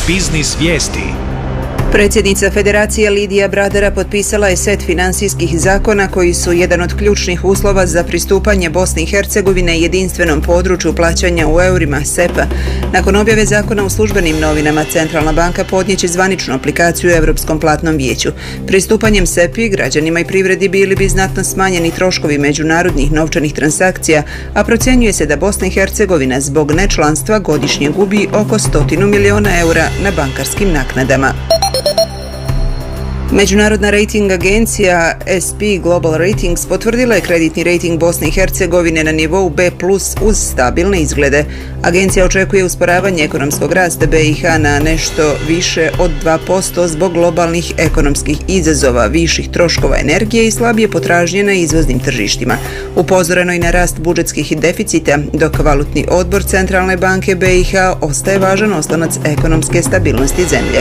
Biznis vijesti. Predsjednica Federacije Lidija Bradera potpisala je set financijskih zakona koji su jedan od ključnih uslova za pristupanje Bosne i Hercegovine jedinstvenom području plaćanja u eurima SEPA. Nakon objave zakona u službenim novinama, Centralna banka podnijeće zvaničnu aplikaciju Europskom platnom vijeću. Pristupanjem SEPI građanima i privredi bili bi znatno smanjeni troškovi međunarodnih novčanih transakcija, a procjenjuje se da Bosna i Hercegovina zbog nečlanstva godišnje gubi oko 100 miliona eura na bankarskim naknadama. Međunarodna rejting agencija SP Global Ratings potvrdila je kreditni rejting Bosne i Hercegovine na nivou B+ uz stabilne izglede. Agencija očekuje usporavanje ekonomskog rasta BiH na nešto više od 2% zbog globalnih ekonomskih izazova, viših troškova energije i slabije potražnje na izvoznim tržištima. Upozoreno je na rast budžetskih deficita, dok valutni odbor Centralne banke BiH ostaje važan oslonac ekonomske stabilnosti zemlje.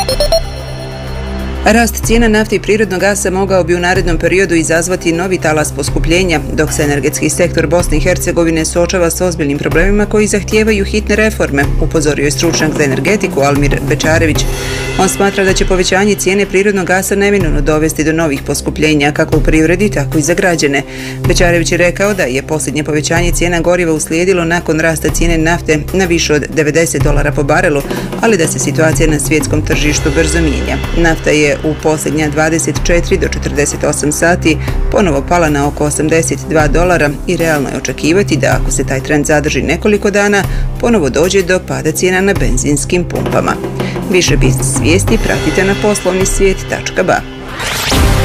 Rast cijena nafte i prirodnog gasa mogao bi u narednom periodu izazvati novi talas poskupljenja, dok se energetski sektor Bosne i Hercegovine suočava s ozbiljnim problemima koji zahtijevaju hitne reforme, upozorio je stručnjak za energetiku Almir Bečarević. On smatra da će povećanje cijene prirodnog gasa neminovno dovesti do novih poskupljenja, kako u privredi, tako i za građane. Bečarević je rekao da je posljednje povećanje cijena goriva uslijedilo nakon rasta cijene nafte na više od $90 po barelu, ali da se situacija na svjetskom tržištu brzo mijenja. Nafta je u posljednja 24 do 48 sati ponovo pala na oko $82 i realno je očekivati da ako se taj trend zadrži nekoliko dana, ponovo dođe do pada cijena na benzinskim pumpama. Više biznis vijesti pratite na poslovnisvijet.ba.